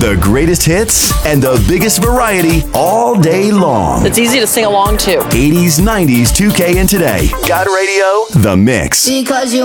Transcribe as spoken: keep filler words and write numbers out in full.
The greatest hits and the biggest variety all day long. It's easy to sing along to. eighties, nineties, two K, and today. God Radio, The Mix. Because you